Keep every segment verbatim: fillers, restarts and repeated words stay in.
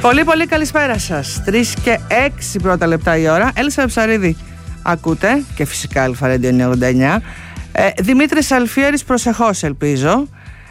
Πολύ πολύ καλησπέρα σας. Τρεις και έξι πρώτα λεπτά η ώρα. Έλισσα Ψαρίδη ακούτε και φυσικά Αλφα Ρέντιο εννιακόσια ογδόντα εννιά. ε, Δημήτρης Αλφιέρης προσεχώς ελπίζω.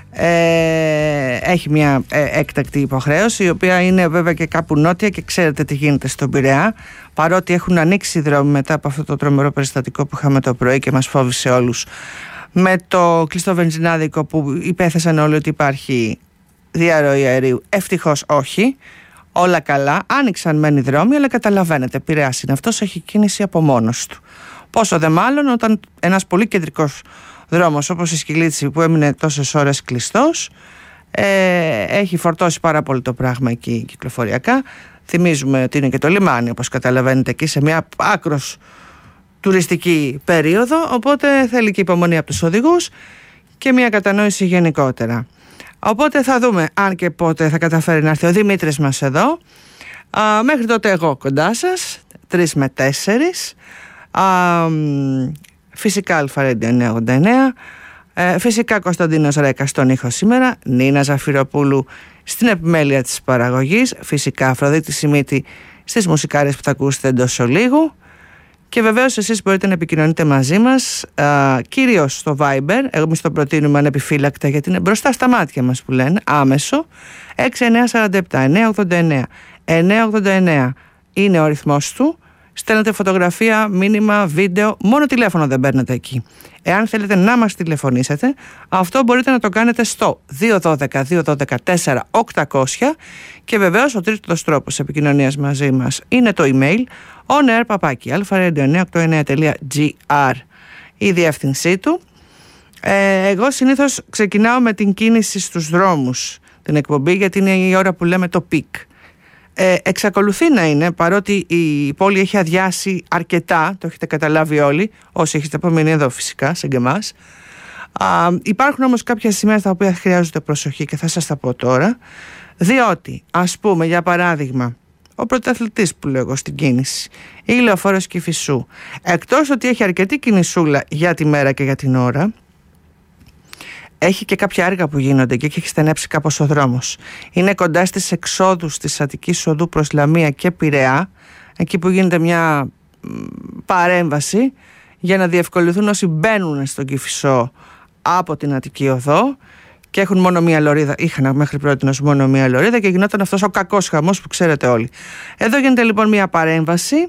ε, Έχει μια ε, έκτακτη υποχρέωση, η οποία είναι βέβαια και κάπου νότια και ξέρετε τι γίνεται στον Πειραιά. Παρότι έχουν ανοίξει οι δρόμοι μετά από αυτό το τρομερό περιστατικό που είχαμε το πρωί και μας φόβησε όλους με το κλειστό βενζινάδικο που υπέθεσαν όλοι ότι υπάρχει διαρροή αερίου. Ευτυχώς όχι. Όλα καλά, άνοιξαν μεν οι δρόμοι, αλλά καταλαβαίνετε, Πειραιάς είναι αυτός, έχει κίνηση από μόνος του. Πόσο δε μάλλον όταν ένας πολύ κεντρικός δρόμος όπως η Σκυλίτση που έμεινε τόσες ώρες κλειστός, ε, έχει φορτώσει πάρα πολύ το πράγμα εκεί κυκλοφοριακά. Θυμίζουμε ότι είναι και το λιμάνι, όπως καταλαβαίνετε, εκεί σε μια άκρος τουριστική περίοδο, οπότε θέλει και υπομονή από τους οδηγούς και μια κατανόηση γενικότερα. Οπότε θα δούμε αν και πότε θα καταφέρει να έρθει ο Δημήτρης μας εδώ. Α, μέχρι τότε εγώ κοντά σας, τρεις με τέσσερις. Α, φυσικά Αλφα Ρέντιο εννιακόσια ογδόντα εννιά. Ε, φυσικά Κωνσταντίνος Ρέκας στον ήχο σήμερα. Νίνα Ζαφυροπούλου στην επιμέλεια της παραγωγής. Φυσικά Αφροδίτη Σιμίτη στις μουσικάρες που θα ακούσετε εντός ολίγου. Και βεβαίως εσείς μπορείτε να επικοινωνείτε μαζί μας, α, κυρίως στο Viber. Εμείς το προτείνουμε ανεπιφύλακτα γιατί είναι μπροστά στα μάτια μας που λένε, άμεσο. έξι εννιά τέσσερα επτά εννιακόσια ογδόντα εννιά εννιακόσια ογδόντα εννιά είναι ο αριθμός του. Στέλνετε φωτογραφία, μήνυμα, βίντεο, μόνο τηλέφωνο δεν παίρνετε εκεί. Εάν θέλετε να μας τηλεφωνήσετε, αυτό μπορείτε να το κάνετε στο δύο ένα δύο δύο ένα δύο τέσσερα οκτακόσια και βεβαίως ο τρίτος τρόπος επικοινωνίας μαζί μας είναι το email onair παπάκι αλφα ρέντιο εννιακόσια ογδόντα εννιά τελεία τζι άρ, η διεύθυνσή του. Ε, εγώ συνήθως ξεκινάω με την κίνηση στους δρόμους την εκπομπή, γιατί είναι η ώρα που λέμε το πικ. Ε, εξακολουθεί να είναι, παρότι η πόλη έχει αδειάσει αρκετά, το έχετε καταλάβει όλοι, όσοι έχετε απομείνει εδώ φυσικά, σαν και εμάς. Α, υπάρχουν όμως κάποια σημεία τα οποία χρειάζονται προσοχή και θα σας τα πω τώρα, διότι ας πούμε για παράδειγμα ο πρωταθλητής που λέω εγώ στην κίνηση, η Λεωφόρος Κηφισού, εκτός ότι έχει αρκετή κινησούλα για τη μέρα και για την ώρα, έχει και κάποια έργα που γίνονται και έχει στενέψει κάπως ο δρόμος. Είναι κοντά στις εξόδους της Αττικής Οδού προς Λαμία και Πειραιά, εκεί που γίνεται μια παρέμβαση για να διευκολυνθούν όσοι μπαίνουν στον Κηφισό από την Αττική Οδό και έχουν μόνο μία λωρίδα. Είχαν μέχρι πρώτη μόνο μία λωρίδα και γινόταν αυτός ο κακός χαμός που ξέρετε όλοι. Εδώ γίνεται λοιπόν μία παρέμβαση.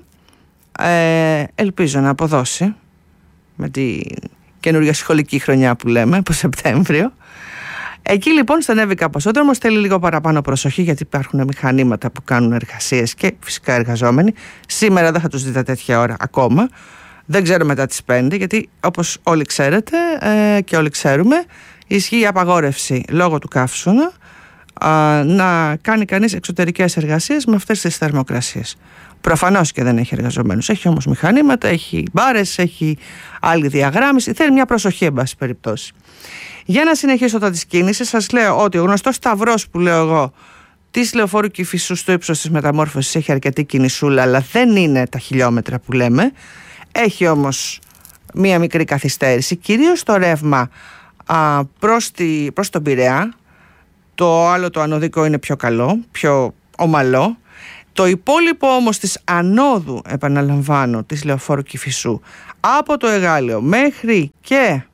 Ε, ελπίζω να αποδώσει με τη καινούργια σχολική χρονιά που λέμε, από Σεπτέμβριο. Εκεί λοιπόν στενεύει κάπως ο δρόμος, θέλει λίγο παραπάνω προσοχή γιατί υπάρχουν μηχανήματα που κάνουν εργασίες και φυσικά εργαζόμενοι. Σήμερα δεν θα τους δείτε τέτοια ώρα ακόμα. Δεν ξέρω μετά τις πέντε, γιατί όπως όλοι ξέρετε ε, και όλοι ξέρουμε, ισχύει η απαγόρευση λόγω του καύσωνα ε, να κάνει κανείς εξωτερικές εργασίες με αυτές τις θερμοκρασίες. Προφανώς και δεν έχει εργαζομένους, έχει όμως μηχανήματα, έχει μπάρες, έχει άλλη διαγράμμιση, θέλει μια προσοχή εν πάση περιπτώσει. Για να συνεχίσω τα της κίνησης, σας λέω ότι ο γνωστός σταυρός που λέω εγώ της Λεωφόρου Κηφισού στο ύψος της μεταμόρφωσης έχει αρκετή κινησούλα, αλλά δεν είναι τα χιλιόμετρα που λέμε. Έχει όμως μία μικρή καθυστέρηση, κυρίως το ρεύμα α, προς, τη, προς τον Πειραιά. Το άλλο το ανωδικό είναι πιο καλό, πιο ομαλό. Το υπόλοιπο όμως της ανόδου, επαναλαμβάνω, της Λεωφόρου Κηφισού από το Εγάλεο μέχρι και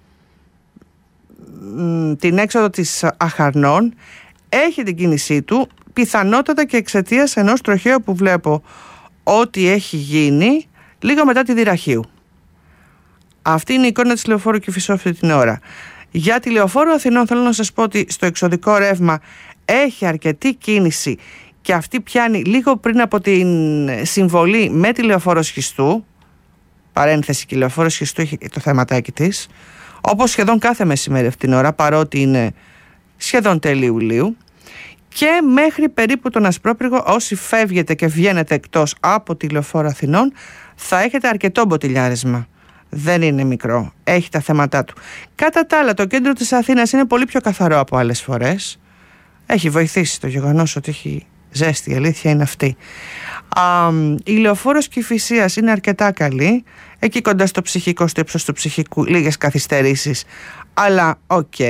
μ, την έξοδο της Αχαρνών έχει την κίνησή του, πιθανότατα και εξαιτίας ενός τροχαίου που βλέπω ότι έχει γίνει λίγο μετά τη Δυραχείου. Αυτή είναι η εικόνα της Λεωφόρου Κηφισού αυτή την ώρα. Για τη Λεωφόρο Αθηνών θέλω να σας πω ότι στο εξωδικό ρεύμα έχει αρκετή κίνηση και αυτή πιάνει λίγο πριν από την συμβολή με τη Λεωφόρο Σχιστού. Παρένθεση, και η Λεωφόρο Σχιστού έχει το θεματάκι της, όπως σχεδόν κάθε μεσημέρι αυτήν την ώρα, παρότι είναι σχεδόν τέλη Ιουλίου. Και μέχρι περίπου τον Ασπρόπυργο, όσοι φεύγετε και βγαίνετε εκτός από τη Λεωφόρο Αθηνών, θα έχετε αρκετό μποτιλιάρισμα. Δεν είναι μικρό, έχει τα θέματά του. Κατά τα άλλα, το κέντρο της Αθήνας είναι πολύ πιο καθαρό από άλλες φορές. Έχει βοηθήσει το γεγονός ότι έχει ζέστη, η αλήθεια είναι αυτή. Α, η Λεωφόρος Κηφισίας είναι αρκετά καλή, εκεί κοντά στο ψυχικό, στο ύψος του ψυχικού, λίγες καθυστερήσεις, αλλά οκ. Okay.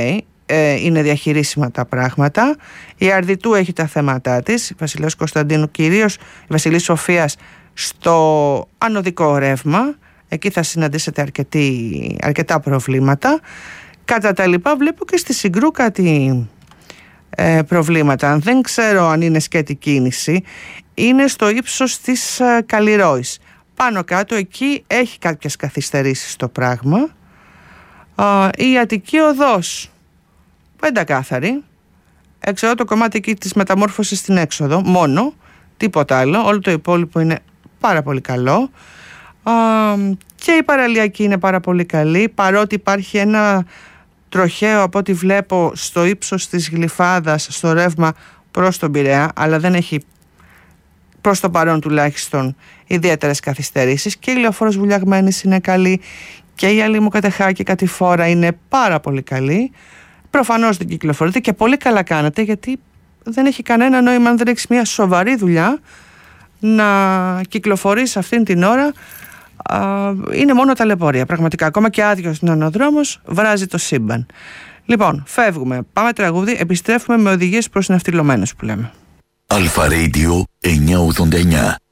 ε, είναι διαχειρίσιμα τα πράγματα. Η Αρδιτού έχει τα θέματα της, η Βασιλέως Κωνσταντίνου κυρίως, η Βασιλής Σοφίας στο ανωδικό ρεύμα. Εκεί θα συναντήσετε αρκετή, αρκετά προβλήματα. Κατά τα λοιπά βλέπω και στη Συγκρού κάτι ε, προβλήματα. Δεν ξέρω αν είναι σκέτη κίνηση. Είναι στο ύψος της ε, Καλλιρόης. Πάνω κάτω εκεί έχει κάποιες καθυστερήσεις το πράγμα. Ε, η Αττική Οδός πεντακάθαρη. Έξω το κομμάτι εκεί της μεταμόρφωσης στην έξοδο μόνο. Τίποτα άλλο. Όλο το υπόλοιπο είναι πάρα πολύ καλό. Uh, και η παραλιακή είναι πάρα πολύ καλή, παρότι υπάρχει ένα τροχαίο από ό,τι βλέπω στο ύψος της Γλυφάδας στο ρεύμα προς τον Πειραιά, αλλά δεν έχει προς το παρόν τουλάχιστον ιδιαίτερες καθυστερήσεις. Και η Λεωφόρος Βουλιαγμένης είναι καλή και η Αλήμου Κατεχάκη Κατηφόρα είναι πάρα πολύ καλή. Προφανώς δεν κυκλοφορείτε και πολύ καλά κάνετε, γιατί δεν έχει κανένα νόημα αν δεν έχεις μια σοβαρή δουλειά να κυκλοφορείς αυτήν την ώρα. Είναι μόνο ταλαιπωρία. Πραγματικά, ακόμα και άδειος είναι ο δρόμος, βράζει το σύμπαν. Λοιπόν, φεύγουμε, πάμε τραγούδι, επιστρέφουμε με οδηγίες προς ναυτιλωμένους που λέμε. Αλφα Radio εννιακόσια ογδόντα εννιά.